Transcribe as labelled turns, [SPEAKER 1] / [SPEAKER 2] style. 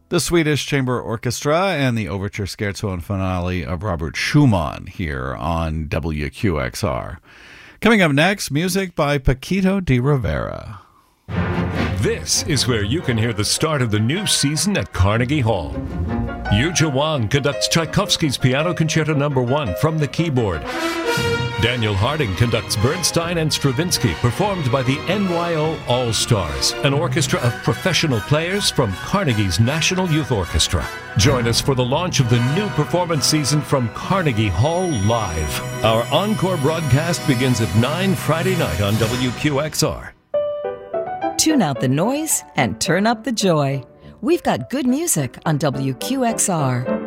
[SPEAKER 1] The Swedish Chamber Orchestra and the Overture Scherzo and Finale of Robert Schumann here on WQXR. Coming up next, music by Paquito de Rivera.
[SPEAKER 2] This is where you can hear the start of the new season at Carnegie Hall. Yuja Wang conducts Tchaikovsky's Piano Concerto No. 1 from the keyboard. Daniel Harding conducts Bernstein and Stravinsky, performed by the NYO All-Stars, an orchestra of professional players from Carnegie's National Youth Orchestra. Join us for the launch of the new performance season from Carnegie Hall Live. Our encore broadcast begins at 9 Friday night on WQXR.
[SPEAKER 3] Tune out the noise and turn up the joy. We've got good music on WQXR.